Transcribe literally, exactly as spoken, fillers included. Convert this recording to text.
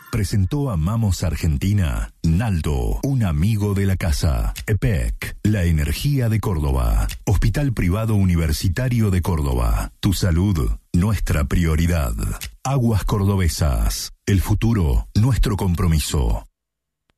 presentó Amamos Argentina, Naldo, un amigo de la casa. E P E C, la energía de Córdoba. Hospital Privado Universitario de Córdoba. Tu salud, nuestra prioridad. Aguas Cordobesas, el futuro, nuestro compromiso.